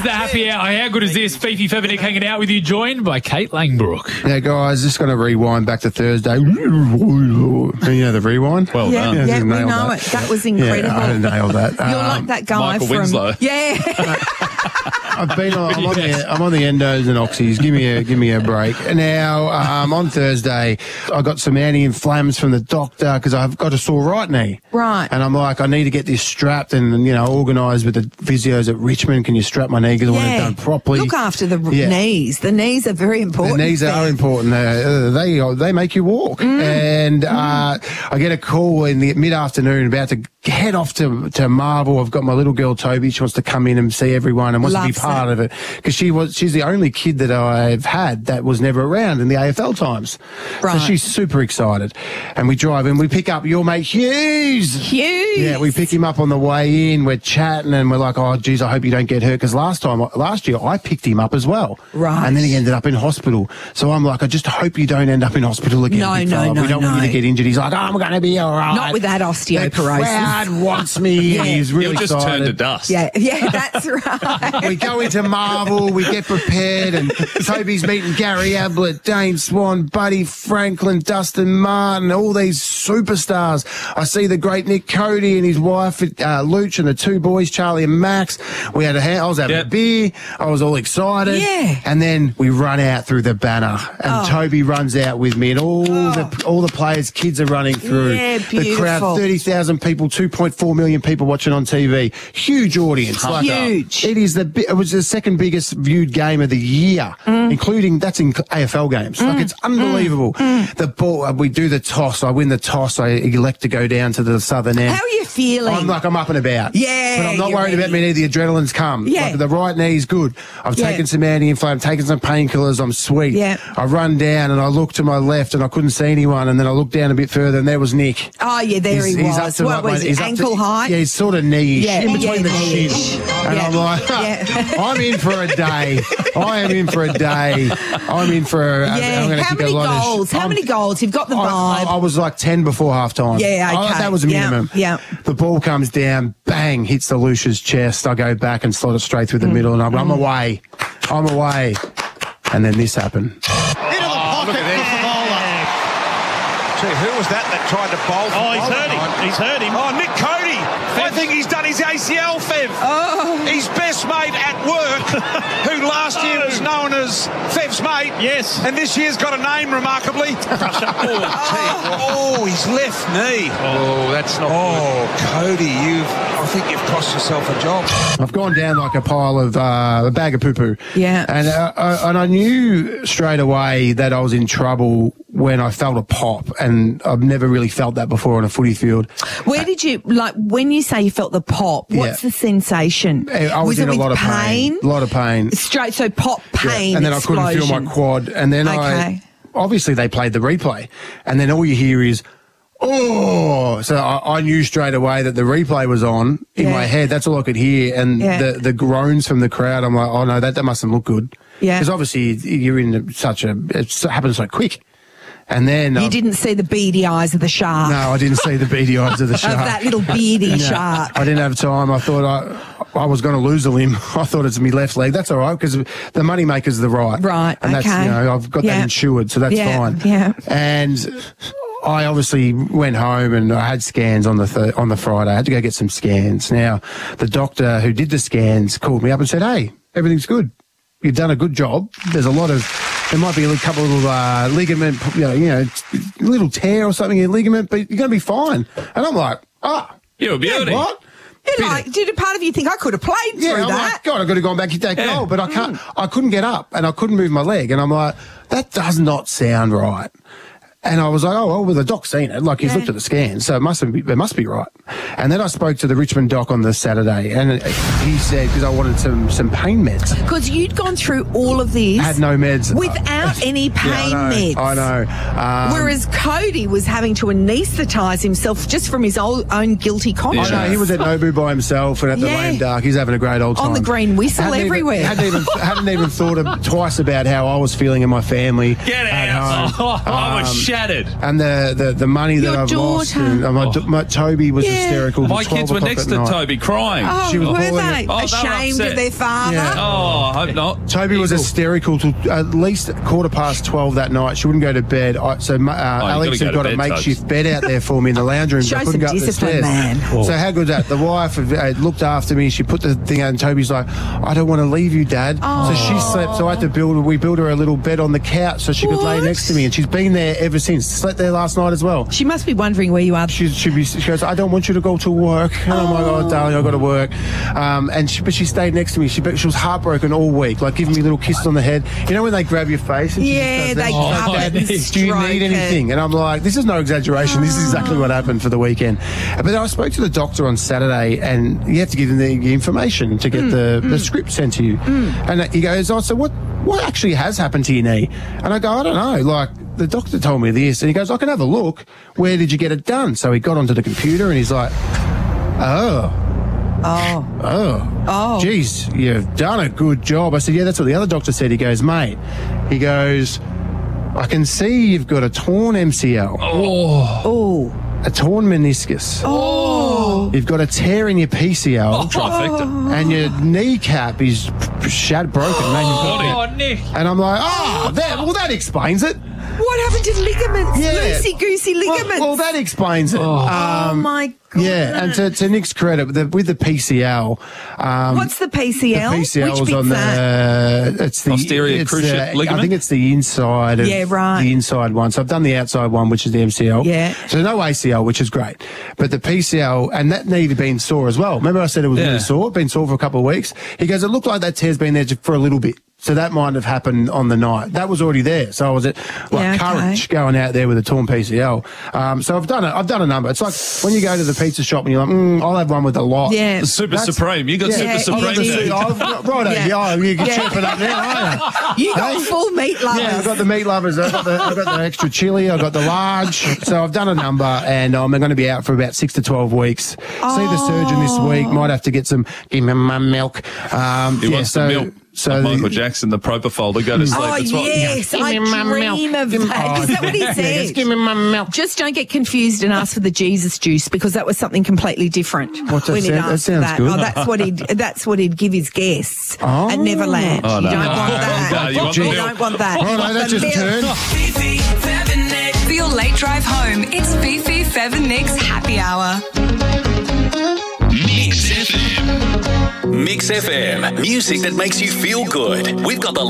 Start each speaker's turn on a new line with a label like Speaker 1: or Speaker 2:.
Speaker 1: the happy hour. How good is this? Fifi Febernick hanging out with you, joined by Kate Langbrook.
Speaker 2: Now, guys, just going to rewind back to Thursday. You know the rewind?
Speaker 1: Well done.
Speaker 3: Yeah, we know it. That was incredible.
Speaker 2: Yeah, I nailed that.
Speaker 3: You're like that guy
Speaker 4: Michael
Speaker 3: from...
Speaker 4: Winslow.
Speaker 3: Yeah.
Speaker 2: I'm on the endos and oxys. Give me a break. Now, on Thursday, I got some anti-inflammatories from the doctor because I've got a sore right knee.
Speaker 3: Right.
Speaker 2: And I'm like, I need to get this strapped and, organised with the physios at Richmond. Can you strap my knee because I want it done properly?
Speaker 3: Look after the knees. The knees are very important.
Speaker 2: The knees are important. They make you walk. And I get a call in the mid-afternoon about to head off to Marvel. I've got my little girl, Toby. She wants to come in and see everyone and wants to be part of it because she's the only kid that I've had that was never around in the AFL times.
Speaker 3: Right.
Speaker 2: So she's super excited. And we drive and we pick up your mate Hughes. Yeah, we pick him up on the way in. We're chatting and we're like, oh, geez, I hope you don't get hurt because last year I picked him up as well.
Speaker 3: Right.
Speaker 2: And then he ended up in hospital. So I'm like, I just hope you don't end up in hospital again.
Speaker 3: No.
Speaker 2: We don't want you to get injured. He's like, oh, I'm going to be all right.
Speaker 3: Not with that osteoporosis.
Speaker 2: The crowd wants me. He's really
Speaker 4: He'll just
Speaker 2: excited.
Speaker 4: turn to dust.
Speaker 3: Yeah, that's right.
Speaker 2: We go into Marvel, we get prepared, and Toby's meeting Gary Ablett, Dane Swan, Buddy Franklin, Dustin Martin, all these superstars. I see the great Nick Cody and his wife, Luch, and the two boys, Charlie and Max. I was having a beer. I was all excited.
Speaker 3: Yeah.
Speaker 2: And then we run out through the banner, and Toby runs out with me, and all the players' kids are running through.
Speaker 3: Yeah,
Speaker 2: the crowd, 30,000 people, 2.4 million people watching on TV. Huge audience.
Speaker 3: Huge.
Speaker 2: It was the second biggest viewed game of the year, including that's in AFL games. Like it's unbelievable. The ball, we do the toss. I win the toss. I elect to go down to the southern end.
Speaker 3: How are you feeling?
Speaker 2: I'm up and about.
Speaker 3: Yeah,
Speaker 2: but I'm not worried about me neither. The adrenaline's come.
Speaker 3: Yeah.
Speaker 2: Like the right knee's good. I've taken some anti-inflammatory, taken some painkillers. I'm sweet.
Speaker 3: Yeah.
Speaker 2: I run down and I look to my left and I couldn't see anyone. And then I looked down a bit further and there was Nick.
Speaker 3: Oh yeah, there he was.
Speaker 2: Up to
Speaker 3: What was it? Ankle height?
Speaker 2: Yeah, he's sort of knee-ish.
Speaker 3: Yeah,
Speaker 2: in between the
Speaker 3: knee-ish.
Speaker 2: shins. And I'm like, I'm in for a day. I am in for a day. I'm in for a... I'm gonna
Speaker 3: How
Speaker 2: kick
Speaker 3: many
Speaker 2: a lot
Speaker 3: goals?
Speaker 2: of...
Speaker 3: How many goals? You've got the vibe.
Speaker 2: I was like 10 before half-time.
Speaker 3: Yeah, okay.
Speaker 2: That was a minimum.
Speaker 3: Yeah.
Speaker 2: The ball comes down, bang, hits the Lucia's chest. I go back and slot it straight through the middle, and I'm away. I'm away. And then this happened.
Speaker 5: Into the pocket for Favola. Gee, who was that tried to bowl?
Speaker 6: Oh, he's hurt him.
Speaker 5: Oh, Nick Cody. I think he's done his ACL, Fev.
Speaker 3: Oh.
Speaker 5: His best mate at work, who last year was known as Fev's mate.
Speaker 6: Yes.
Speaker 5: And this year's got a name, remarkably. His left knee.
Speaker 6: Oh, that's not
Speaker 5: good. Cody, I think you've cost yourself a job.
Speaker 2: I've gone down like a pile of a bag of poo-poo.
Speaker 3: Yeah.
Speaker 2: And I knew straight away that I was in trouble when I felt a pop, and I've never really felt that before on a footy field.
Speaker 3: Where did you, when you say you felt the pop, what's the sensation?
Speaker 2: I was in a lot of pain. A lot of pain.
Speaker 3: Straight, so pop, pain,
Speaker 2: and then
Speaker 3: explosion.
Speaker 2: I couldn't feel my quad. And then obviously they played the replay, and then all you hear is, oh, so I knew straight away that the replay was on in my head. That's all I could hear. And the groans from the crowd, I'm like, oh no, that mustn't look good. Yeah. Because obviously you're in it happens so quick. And then
Speaker 3: you didn't see the beady eyes of the shark.
Speaker 2: No, I didn't see the beady eyes of the shark.
Speaker 3: Of that little beady shark.
Speaker 2: I didn't have time. I thought I was going to lose a limb. I thought it's my left leg. That's all right because the money maker's the right.
Speaker 3: Right.
Speaker 2: And that's, I've got that insured, so that's fine.
Speaker 3: Yeah.
Speaker 2: And I obviously went home and I had scans on the Friday. I had to go get some scans. Now, the doctor who did the scans called me up and said, "Hey, everything's good. You've done a good job. There might be a couple of ligament, little tear or something in your ligament, but you're going to be fine." And I'm like,
Speaker 4: you're a beauty.
Speaker 2: What?
Speaker 3: Did a part of you think I could have played through that?
Speaker 2: Like, God, I could have gone back and take goal, but I can't. I couldn't get up and I couldn't move my leg, and I'm like, that does not sound right. And I was like, oh, well, the doc's seen it. Like, he's looked at the scans, so it must be right. And then I spoke to the Richmond doc on the Saturday, and he said, because I wanted some pain meds.
Speaker 3: Because you'd gone through all of this.
Speaker 2: Had no meds.
Speaker 3: Without any pain meds.
Speaker 2: I know.
Speaker 3: Whereas Cody was having to anaesthetise himself just from his own guilty conscience.
Speaker 2: I know, he was at Nobu by himself and at the lame duck. He's having a great old time.
Speaker 3: On the green whistle everywhere.
Speaker 2: Hadn't even thought twice about how I was feeling in my family.
Speaker 4: Get out. I'm a
Speaker 1: shattered.
Speaker 2: And the money that
Speaker 3: Your
Speaker 2: I've lost.
Speaker 3: daughter.
Speaker 2: And my Toby was hysterical.
Speaker 6: My
Speaker 2: till 12
Speaker 6: kids were
Speaker 2: o'clock
Speaker 6: next
Speaker 2: at
Speaker 6: to
Speaker 2: night.
Speaker 6: Toby crying.
Speaker 3: Oh,
Speaker 2: She was
Speaker 3: were
Speaker 2: bawling
Speaker 3: they?
Speaker 2: it.
Speaker 6: Oh, they were
Speaker 3: Ashamed
Speaker 6: upset.
Speaker 3: of their father?
Speaker 2: Yeah.
Speaker 6: Oh, I hope not.
Speaker 2: Toby was hysterical till at least 12:15 that night. She wouldn't go to bed. Alex
Speaker 6: gotta
Speaker 2: had
Speaker 6: go
Speaker 2: got
Speaker 6: to
Speaker 2: a
Speaker 6: bed,
Speaker 2: makeshift bed out there for me in the lounge room.
Speaker 3: Show
Speaker 2: I couldn't
Speaker 3: some
Speaker 2: go up the
Speaker 3: discipline,
Speaker 2: stairs.
Speaker 3: man.
Speaker 2: So how good's that? The wife looked after me. She put the thing out, and Toby's like, "I don't want to leave you, Dad." So she slept. So I had to we built her a little bed on the couch so she could lay
Speaker 3: What?
Speaker 2: next to me, and she's been there ever since. Slept there last night as well.
Speaker 3: She must be wondering where you are.
Speaker 2: She goes, "I don't want you to go to work." And I'm like, "Oh, darling, I got to work." But she stayed next to me. She was heartbroken all week, like giving me little kisses on the head. You know when they grab your face? And she
Speaker 3: Yeah,
Speaker 2: just does
Speaker 3: they
Speaker 2: that?
Speaker 3: cover it and
Speaker 2: Do you
Speaker 3: stroke
Speaker 2: need
Speaker 3: it.
Speaker 2: anything? And I'm like, this is no exaggeration. This is exactly what happened for the weekend. But I spoke to the doctor on Saturday, and you have to give them the information to get the script sent to you. And he goes, "Oh, so what actually has happened to your knee?" And I go, "I don't know. Like, the doctor told me this." And he goes, "I can have a look. Where did you get it done?" So he got onto the computer and he's like, "Oh, geez, you've done a good job." I said, "Yeah, that's what the other doctor said." He goes, "Mate," he goes, "I can see you've got a torn MCL,
Speaker 3: Oh.
Speaker 2: a torn meniscus.
Speaker 3: Oh.
Speaker 2: You've got a tear in your PCL,
Speaker 6: Trifecta.
Speaker 2: and your kneecap is broken."
Speaker 1: Oh, Nick.
Speaker 2: And I'm like, that explains it.
Speaker 3: What happened to ligaments?
Speaker 2: Yeah.
Speaker 3: Loosey-goosey ligaments.
Speaker 2: Well, that explains it.
Speaker 3: Oh, my God.
Speaker 2: Yeah, and to Nick's credit, with the PCL,
Speaker 3: What's the PCL?
Speaker 2: The PCL
Speaker 3: Which
Speaker 2: was
Speaker 3: bit's
Speaker 2: on
Speaker 3: that?
Speaker 2: it's the
Speaker 6: Posterior
Speaker 2: it's,
Speaker 6: cruciate ligament?
Speaker 2: I think it's the inside of
Speaker 3: Yeah, right.
Speaker 2: the inside one. So I've done the outside one, which is the MCL.
Speaker 3: Yeah.
Speaker 2: So no ACL, which is great. But the PCL, and that knee had been sore as well. Remember I said it was really sore? Been sore for a couple of weeks. He goes, "It looked like that tear's been there for a little bit." So that might have happened on the night. That was already there. So I was at courage going out there with a torn PCL. So I've done a number. It's like when you go to the pizza shop and you're like, "I'll have one with a lot."
Speaker 3: Yeah.
Speaker 6: Super Supreme. You got
Speaker 3: Yeah,
Speaker 6: Super Supreme.
Speaker 3: yeah.
Speaker 2: You can chop it up now.
Speaker 3: You got full meat lovers.
Speaker 2: Yeah, I've got the meat lovers. I've got the extra chili. I've got the large. So I've done a number, and I'm going to be out for about 6 to 12 weeks. See the surgeon this week. Might have to get some. Give me my milk.
Speaker 6: He wants the milk.
Speaker 2: So
Speaker 6: Michael Jackson, the propofol, to go to sleep.
Speaker 3: Oh,
Speaker 6: That's what-
Speaker 3: yes. I
Speaker 2: Give me my
Speaker 3: dream
Speaker 2: milk.
Speaker 3: of
Speaker 2: Give me-
Speaker 3: that. Is that what he
Speaker 2: Yeah,
Speaker 3: said?
Speaker 2: just give me my milk.
Speaker 3: Just don't get confused and ask for the Jesus juice, because that was something completely different.
Speaker 2: What's that
Speaker 3: when he'd
Speaker 2: sound? That
Speaker 3: ask for
Speaker 2: sounds
Speaker 3: that.
Speaker 2: good.
Speaker 3: Oh, that's what he'd give his guests at Neverland.
Speaker 6: Oh, no.
Speaker 3: You don't want that.
Speaker 6: No, you want
Speaker 3: you
Speaker 6: the milk.
Speaker 3: don't want that.
Speaker 2: Oh,
Speaker 3: You
Speaker 2: no,
Speaker 3: want
Speaker 2: that
Speaker 3: the
Speaker 2: just
Speaker 3: milk.
Speaker 2: turned.
Speaker 4: Fifi, Fev and Nick. For your late drive home, it's Fifi, Fev and Nick's Happy Hour.
Speaker 7: Mix FM. Mix FM. Music that makes you feel good. We've got the